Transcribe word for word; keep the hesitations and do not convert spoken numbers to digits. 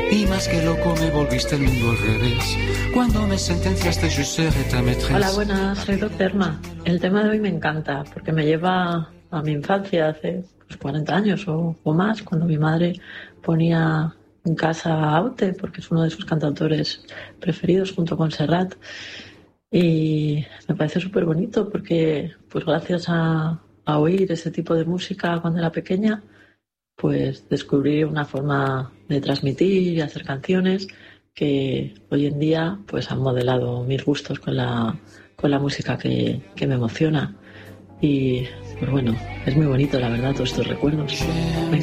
Y más que loco me volviste el mundo al revés. Cuando me sentenciaste, je serai ta maîtresse. Hola, buenas, soy Docterma. El tema de hoy me encanta porque me lleva a mi infancia hace pues, cuarenta años o, o más, cuando mi madre ponía en casa a Aute, porque es uno de sus cantautores preferidos junto con Serrat. Y me parece súper bonito porque, pues gracias a, a oír ese tipo de música cuando era pequeña, pues descubrí una forma de transmitir y hacer canciones que hoy en día pues han modelado mis gustos con la, con la música que, que me emociona. Y pues bueno, es muy bonito la verdad todos estos recuerdos. Me